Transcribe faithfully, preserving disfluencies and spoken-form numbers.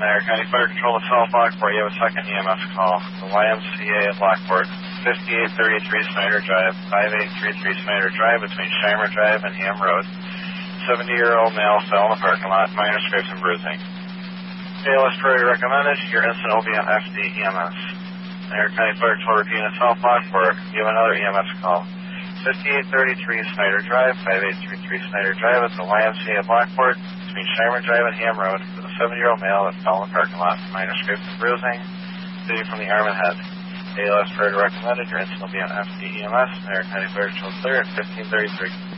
Niagara County Fire Control to South Lockport. You have a second E M S call. The Y M C A at Lockport, fifty-eight thirty-three Snyder Drive, five eight three three Snyder Drive between Shimer Drive and Ham Road. seventy-year-old male fell in the parking lot, minor scrapes and bruising. A L S priority recommended. Your incident will be on F D E M S. Niagara County Fire Control repeating at South Lockport. You have another E M S call. fifty-eight thirty-three Snyder Drive, five eight three three Snyder Drive at the Y M C A at Lockport between Shimer Drive and Ham Road with a seventy-year-old male that fell in the parking lot, minor scrapes and bruising, bleeding from the arm and head. A L S priority recommended. Your incident will be on F D E M S. Niagara County Fire Control clear at fifteen thirty-three.